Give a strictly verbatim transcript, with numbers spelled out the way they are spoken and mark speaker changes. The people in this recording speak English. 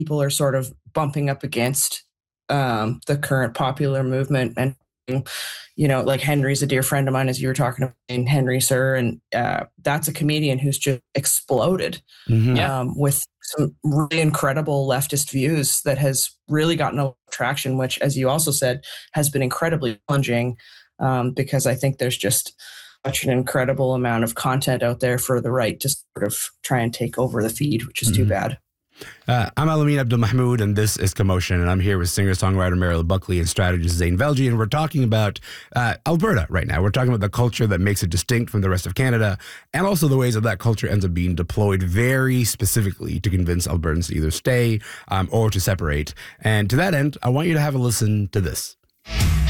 Speaker 1: people are sort of bumping up against um, the current popular movement. And, you know, like Henry's a dear friend of mine, as you were talking about, and Henry Sir, and uh, that's a comedian who's just exploded
Speaker 2: Mm-hmm.
Speaker 3: Yeah.
Speaker 1: um, with some really incredible leftist views that has really gotten a lot of traction, which, as you also said, has been incredibly challenging um, because I think there's just such an incredible amount of content out there for the right to sort of try and take over the feed, which is
Speaker 2: Mm-hmm.
Speaker 1: too bad.
Speaker 2: Uh, I'm Alameen Abdul Mahmoud, and this is Commotion, and I'm here with singer-songwriter Meryl Buckley and strategist Zane Velji, and we're talking about uh, Alberta right now. We're talking about the culture that makes it distinct from the rest of Canada, and also the ways that that culture ends up being deployed very specifically to convince Albertans to either stay um, or to separate. And to that end, I want you to have a listen to this.